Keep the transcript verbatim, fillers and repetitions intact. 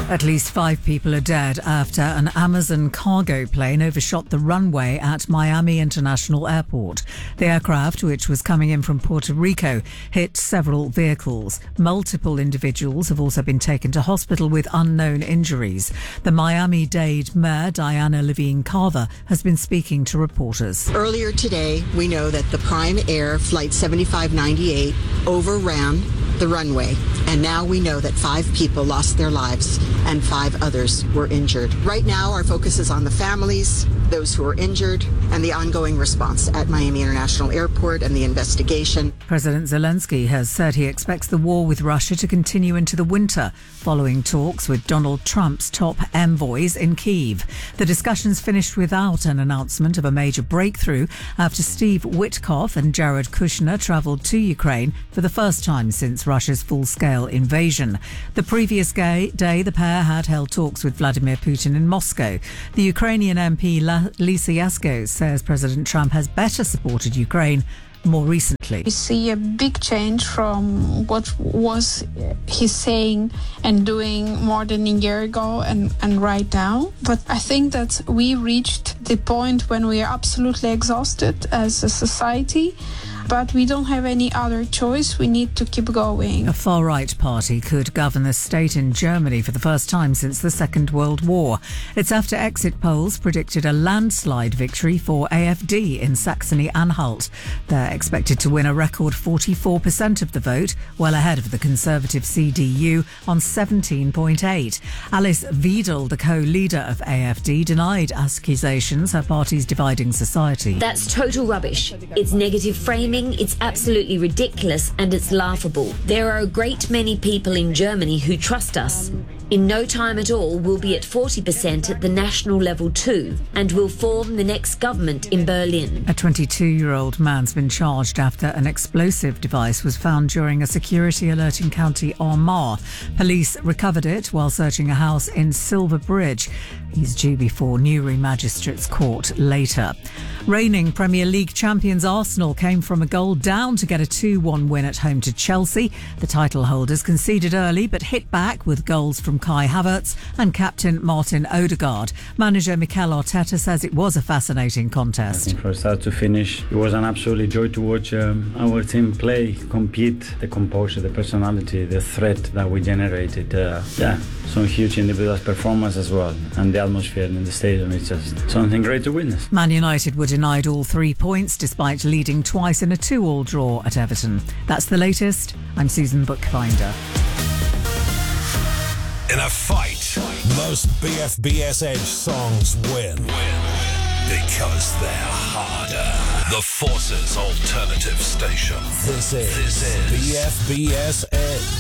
At least five people are dead after an Amazon cargo plane overshot the runway at Miami International Airport. The aircraft, which was coming in from Puerto Rico, hit several vehicles. Multiple individuals have also been taken to hospital with unknown injuries. The Miami-Dade Mayor, Diana Levine Carver, has been speaking to reporters. Earlier today, we know that the Prime Air Flight seventy-five ninety-eight overran the runway, and now we know that five people lost their lives and five others were injured. Right now, our focus is on the families, those who are injured, and the ongoing response at Miami International Airport and the investigation. President Zelensky has said he expects the war with Russia to continue into the winter, following talks with Donald Trump's top envoys in Kyiv. The discussions finished without an announcement of a major breakthrough after Steve Witkoff and Jared Kushner travelled to Ukraine for the first time since Russia's full-scale invasion. The previous day, the pair had held talks with Vladimir Putin in Moscow. The Ukrainian M P Lisa Yasko says President Trump has better supported Ukraine more recently. We see a big change from what was he saying and doing more than a year ago and, and right now. But I think that we reached the point when we are absolutely exhausted as a society. But we don't have any other choice. We need to keep going. A far-right party could govern the state in Germany for the first time since the Second World War. It's after exit polls predicted a landslide victory for A F D in Saxony-Anhalt. They're expected to win a record forty-four percent of the vote, well ahead of the Conservative C D U on seventeen point eight. Alice Weidel, the co-leader of A F D, denied accusations her party's dividing society. That's total rubbish. It's negative framing. It's absolutely ridiculous and it's laughable. There are a great many people in Germany who trust us. In no time at all, we'll be at forty percent at the national level too, and we'll form the next government in Berlin. A twenty-two-year-old man's been charged after an explosive device was found during a security alert in County Armagh. Police recovered it while searching a house in Silverbridge. He's due before Newry Magistrates Court later. Reigning Premier League champions Arsenal came from a goal down to get a two one win at home to Chelsea. The title holders conceded early but hit back with goals from Kai Havertz and captain Martin Odegaard. Manager Mikel Arteta says it was a fascinating contest. I think from start to finish, it was an absolute joy to watch um, our team play, compete, the composure, the personality, the threat that we generated. Uh, yeah, some huge individual performance as well. And the atmosphere in the stadium is just something great to witness. Man United were denied all three points despite leading twice in a two-all draw at Everton. That's the latest. I'm Susan Bookbinder. In a fight, most B F B S Edge songs win. Win. Because they're harder. The Forces Alternative Station. This is, this is B F B S Edge.